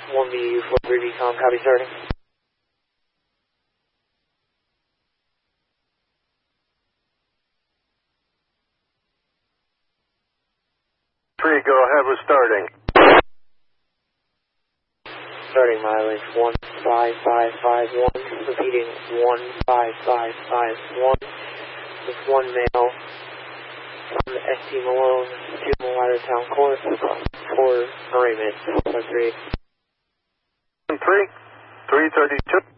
1BU 43 com, copy starting. 3, go ahead, we're starting. Starting mileage 15551, repeating 15551, with one male from the ST Malone to Malata Town Court for arraignment 453. 3, 332.